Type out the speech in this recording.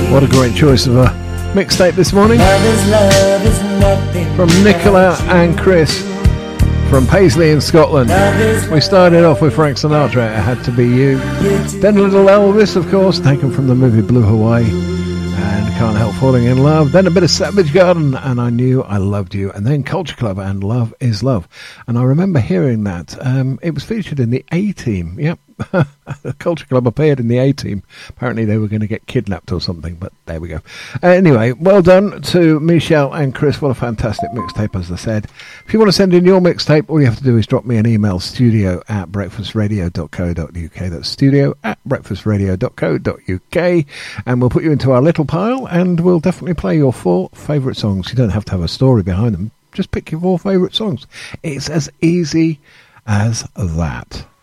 What a great choice of a mixtape this morning. Love is nothing From Nicola and Chris from Paisley in Scotland. We started off with Frank Sinatra, It Had to Be You. Then a little Elvis, of course, taken from the movie Blue Hawaii, and Can't Help Falling in Love. Then a bit of Savage Garden and I Knew I Loved You. And then Culture Club and Love is Love. And I remember hearing that. It was featured in the A-Team. Yep. The Culture Club appeared in the A-Team. Apparently they were going to get kidnapped or something, but there we go. Anyway, well done to Michelle and Chris. What a fantastic mixtape, as I said. If you want to send in your mixtape, all you have to do is drop me an email, studio@breakfastradio.co.uk. That's studio@breakfastradio.co.uk, and we'll put you into our little pile, and we'll definitely play your 4 favourite songs. You don't have to have a story behind them. Just pick your 4 favourite songs. It's as easy as that.